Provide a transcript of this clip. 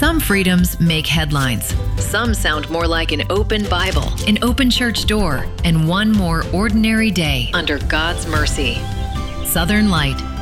Some freedoms make headlines. Some sound more like an open Bible, an open church door, and one more ordinary day under God's mercy. Southern Light,